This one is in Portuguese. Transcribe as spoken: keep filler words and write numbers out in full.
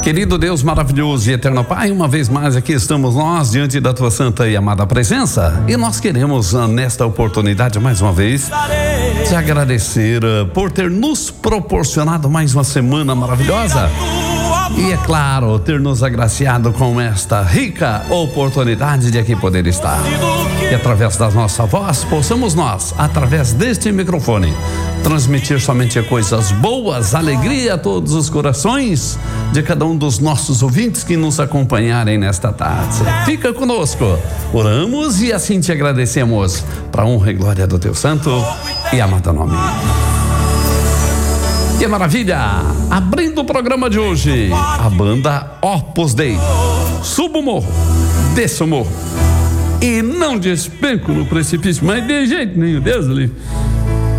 Querido Deus maravilhoso e eterno Pai, uma vez mais aqui estamos nós diante da tua santa e amada presença, e nós queremos nesta oportunidade mais uma vez te agradecer por ter nos proporcionado mais uma semana maravilhosa e, é claro, ter nos agraciado com esta rica oportunidade de aqui poder estar. E através da nossa voz possamos nós, através deste microfone, transmitir somente coisas boas, alegria a todos os corações de cada um dos nossos ouvintes que nos acompanharem nesta tarde. Fica conosco, oramos e assim te agradecemos, para honra e glória do teu santo e amado nome. Que maravilha! Abrindo o programa de hoje, a banda Opus Dei. Subo o morro, desço o morro e não despenco no precipício, mas de jeito nenhum, Deus livre.